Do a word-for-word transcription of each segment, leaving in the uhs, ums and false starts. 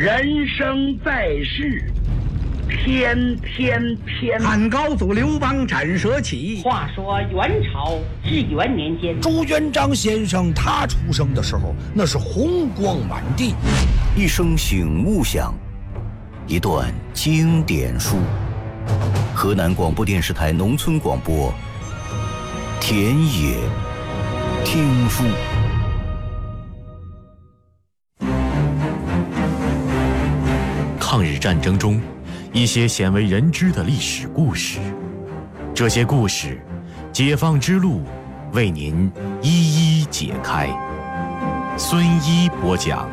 人生在世，天天天。 汉高祖刘邦斩蛇起。 话说元朝至元年间， 朱元璋先生他出生的时候，那是红光满地。 一声醒悟响，一段经典书。河南广播电视台农村广播，田野听书。 抗日战争中，一些鲜为人知的历史故事，这些故事，解放之路为您一一解开。孙一播讲。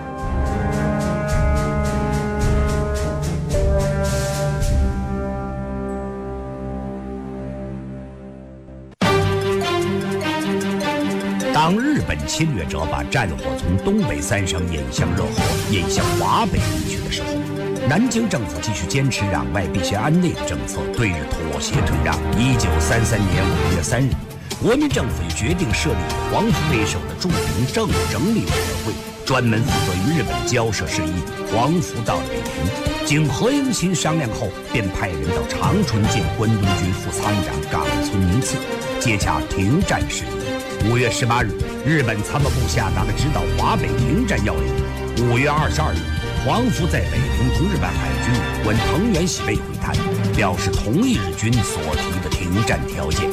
当日本侵略者把战火从东北三省引向热河、引向华北地区的时候，南京政府继续坚持攘外必先安内的政策，对日妥协退让。一九三三年五月三日，国民政府决定设立以黄埔为首的著名政务整理委员会，专门负责与日本交涉事宜。黄埔到了北平，经何应钦商量后，便派人到长春见关东军副参谋长冈村宁次，接洽停战事宜。五月十八日，日本参谋部下达了指导华北停战要领。五月二十二日，黄埔在北平同日本海军官藤原喜备会谈，表示同意日军所提的停战条件。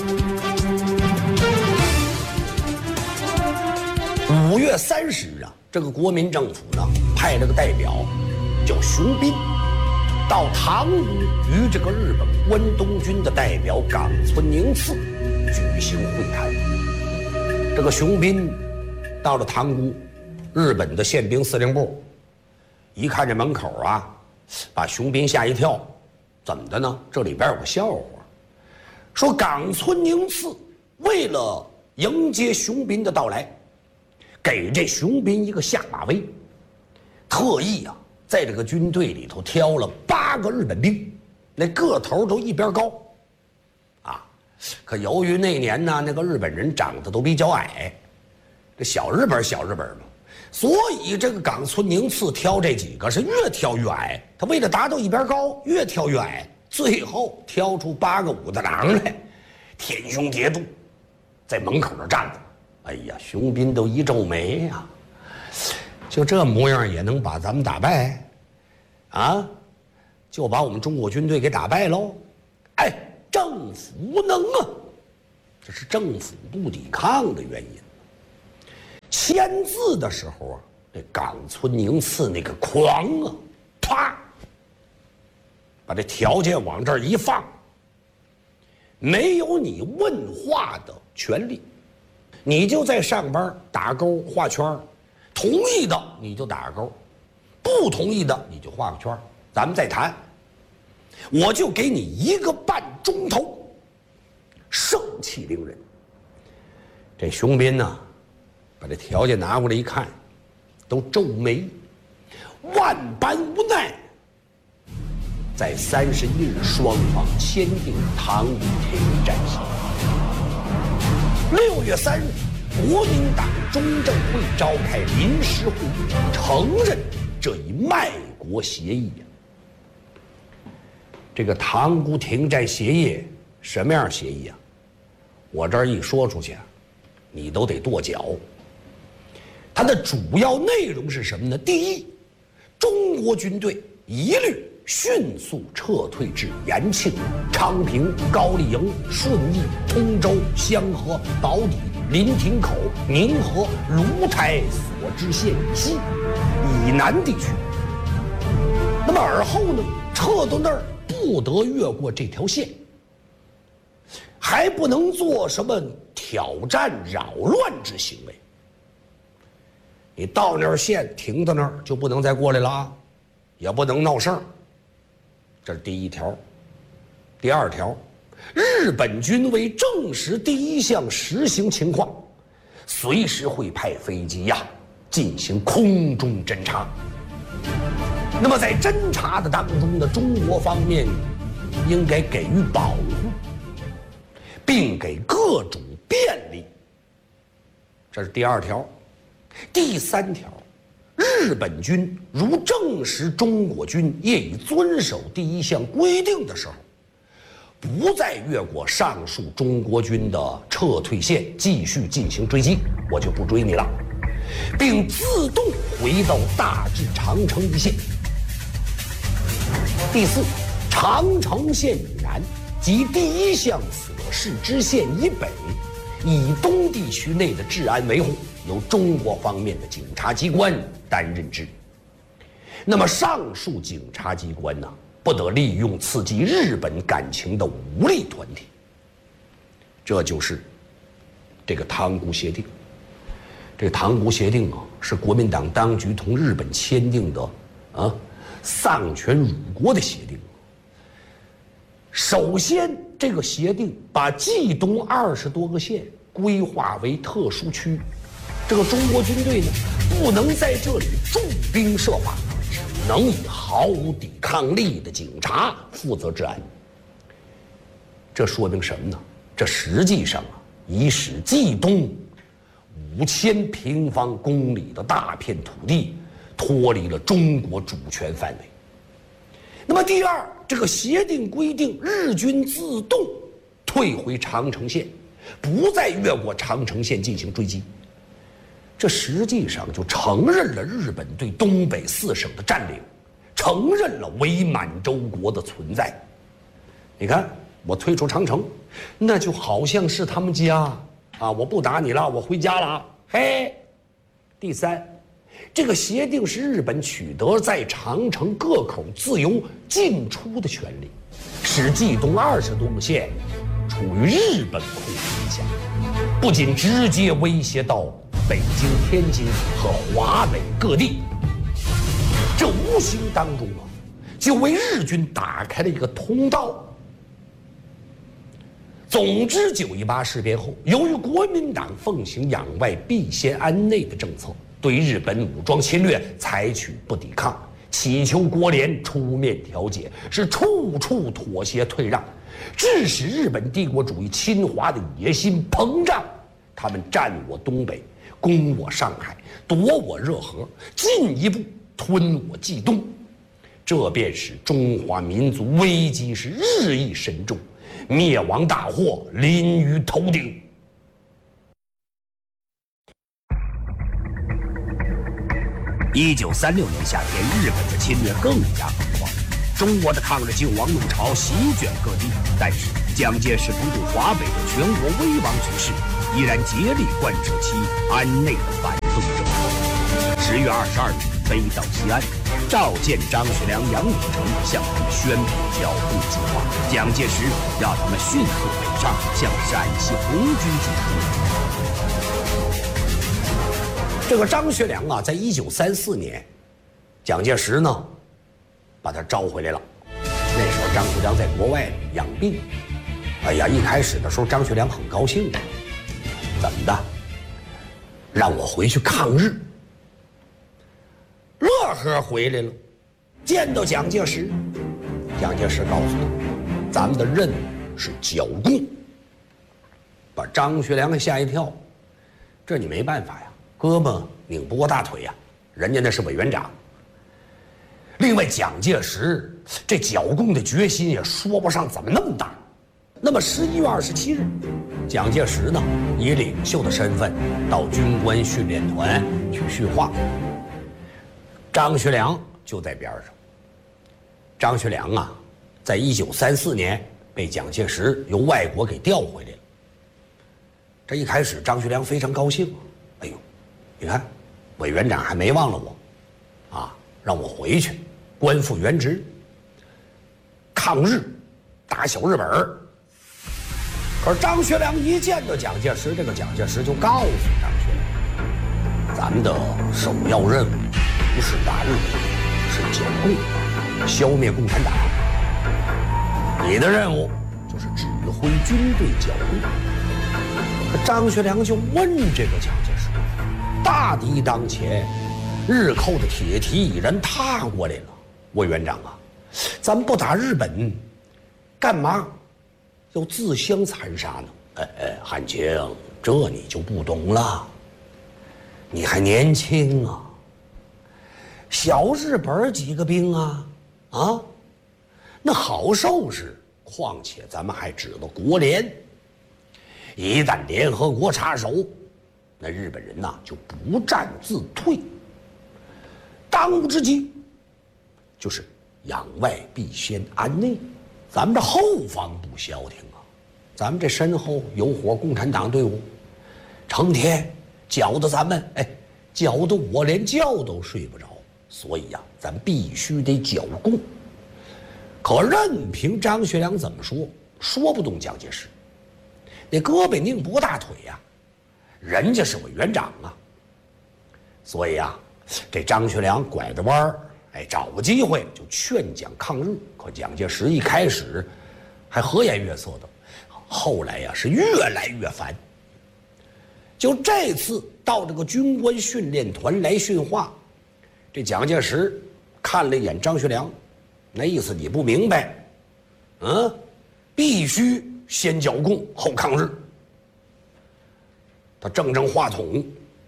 五月三十日啊，这个国民政府呢派了个代表叫熊斌，到塘沽与这个日本关东军的代表冈村宁次举行会谈。这个熊斌到了塘沽，日本的宪兵司令部一看这门口啊，把熊斌吓一跳。怎么的呢？这里边有个笑话，说冈村宁次为了迎接熊斌的到来，给这熊斌一个下马威，特意啊在这个军队里头挑了八个日本兵，那个头都一边高啊。可由于那年呢，那个日本人长得都比较矮，这小日本小日本嘛，所以这个冈村宁次挑这几个是越挑越矮。他为了达到一边高，越挑越矮，最后挑出八个武大郎来，天胸叠肚，在门口那站着。哎呀，熊斌都一皱眉呀、啊，就这模样也能把咱们打败啊？就把我们中国军队给打败喽？哎，政府无能啊，这是政府不抵抗的原因。签字的时候啊，这冈村宁次那个狂啊，啪，把这条件往这儿一放，没有你问话的权利，你就在上边打勾画圈，同意的你就打勾，不同意的你就画个圈，咱们再谈。我就给你一个半钟头，盛气凌人。这熊斌呢，把这条件拿过来一看，都皱眉，万般无奈。在三十一日，双方签订塘沽停战协议。六月三日，国民党中正会召开临时会议，承认这一卖国协议啊。这个塘沽停战协议什么样协议啊？我这儿一说出去啊，你都得跺脚。它的主要内容是什么呢？第一，中国军队一律迅速撤退至延庆、昌平、高丽营、顺义、通州、香河、宝坻、临亭口、宁河、芦台所知县以西、以南地区。那么而后呢，撤到那儿不得越过这条线，还不能做什么挑战、扰乱之行为。你到那儿线停到那儿就不能再过来了啊，也不能闹事儿。这是第一条。第二条，日本军为证实第一项实行情况，随时会派飞机呀进行空中侦察。那么在侦察的当中呢，中国方面应该给予保护，并给各种便利。这是第二条。第三条， 日本军如证实中国军业已遵守第一项规定的时候，不再越过上述中国军的撤退线继续进行追击，我就不追你了，并自动回到大致长城一线。第四，长城线以南及第一项所示之线以北以东地区内的治安维护由中国方面的警察机关担任之。那么上述警察机关呢，不得利用刺激日本感情的武力团体。这就是这个塘沽协定。这个塘沽协定啊，是国民党当局同日本签订的啊丧权辱国的协定。首先，这个协定把冀东二十多个县规划为特殊区，这个中国军队呢，不能在这里驻兵设法，只能以毫无抵抗力的警察负责治安。这说明什么呢？这实际上啊，已使冀东五千平方公里的大片土地脱离了中国主权范围。那么第二，这个协定规定日军自动退回长城线，不再越过长城线进行追击。这实际上就承认了日本对东北四省的占领，承认了伪满洲国的存在。你看，我退出长城，那就好像是他们家啊，我不打你了，我回家了。嘿，第三，这个协定使日本取得在长城各口自由进出的权利，使冀东二十多个县处于日本控制下，不仅直接威胁到北京、天津和华北各地，这无形当中啊，就为日军打开了一个通道。总之，九一八事变后，由于国民党奉行攘外必先安内的政策，对日本武装侵略采取不抵抗，祈求国联出面调解，是处处妥协退让，致使日本帝国主义侵华的野心膨胀。他们占我东北，攻我上海，夺我热河，进一步吞我冀东，这便使中华民族危机是日益深重，灭亡大祸临于头顶。 一九三六年夏天，日本的侵略更加疯狂，中国的抗日救亡弄潮席卷各地。但是蒋介石不顾华北的全国危亡局势，依然竭力贯彻其安内的反动政策。十月二十二日，飞到西安，召见张学良、杨虎城，向他们宣布剿共计划。蒋介石要他们迅速北上，向陕西红军进攻。 这个张学良啊，在一九三四年，蒋介石呢，把他招回来了。那时候张学良在国外养病，哎呀，一开始的时候张学良很高兴，怎么的？让我回去抗日。乐呵回来了，见到蒋介石，蒋介石告诉他，咱们的任务是剿共，把张学良给吓一跳。这你没办法呀。胳膊拧不过大腿呀、啊，人家那是委员长。另外，蒋介石这剿共的决心也说不上怎么那么大。那么十一月二十七日，蒋介石呢以领袖的身份到军官训练团去训话，张学良就在边上。张学良啊，在一九三四年被蒋介石由外国给调回来了。这一开始，张学良非常高兴，哎呦。你看，委员长还没忘了我，啊，让我回去，官复原职，抗日，打小日本儿。可是张学良一见到蒋介石，这个蒋介石就告诉张学良，咱们的首要任务不是打日本，是剿共，消灭共产党。你的任务就是指挥军队剿共。张学良就问这个蒋介石。大敌当前，日寇的铁蹄已然踏过来了。委员长啊，咱们不打日本，干嘛要自相残杀呢？哎哎，汉卿，这你就不懂了。你还年轻啊， 小日本几个兵啊，啊，那好受是。况且咱们还知道国联，一旦联合国插手，那日本人呐就不战自退。当务之急就是养外必先安内，咱们这后方不消停啊，咱们这身后有伙共产党队伍，成天搅得咱们哎，搅得我连觉都睡不着。所以呀、啊，咱必须得剿共。可任凭张学良怎么说，说不动蒋介石。那胳膊拧不过大腿呀、啊，人家是委员长啊。所以啊，这张学良拐着弯儿，哎，找个机会就劝蒋抗日。可蒋介石一开始还和颜悦色的，后来呀、啊、是越来越烦。就这次到这个军官训练团来训话，这蒋介石看了一眼张学良。那意思你不明白，嗯，必须先剿共后抗日。他正正话筒，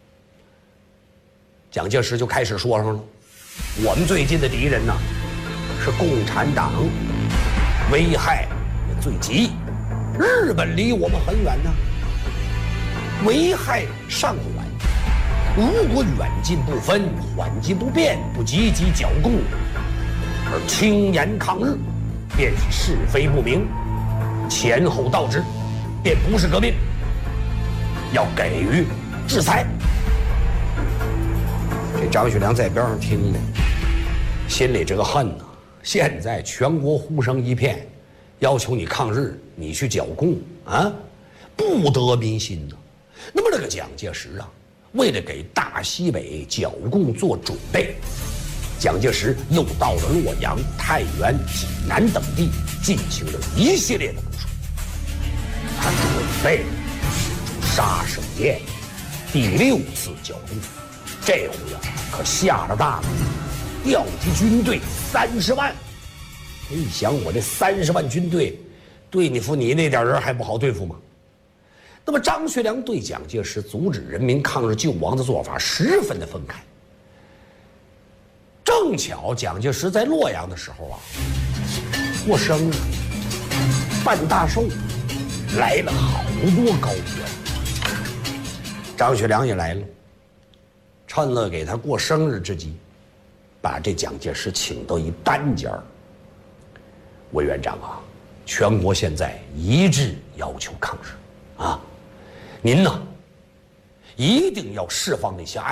蒋介石就开始说上了：我们最近的敌人呢，是共产党，危害也最急。日本离我们很远呢，危害尚远。如果远近不分，缓急不变，不积极剿共，而轻言抗日，便是是非不明，前后倒置，便不是革命。要给予制裁。这张学良在边上听着，心里这个恨呐、啊！现在全国呼声一片，要求你抗日，你去剿共啊，不得民心呐、啊。那么这个蒋介石啊，为了给大西北剿共做准备，蒋介石又到了洛阳、太原、济南等地，进行了一系列的部署。他准备使出杀手锏，第六次剿共，这回啊可下了大了，调集军队三十万。你想，我这三十万军队，对你付你那点人还不好对付吗？那么张学良对蒋介石阻止人民抗日救亡的做法十分的愤慨。正巧蒋介石在洛阳的时候啊，过生日，办大寿，来了好多高官。张学良也来了，趁了给他过生日之机，把这蒋介石请到一单间儿。委员长啊，全国现在一致要求抗日啊，您呢一定要释放那些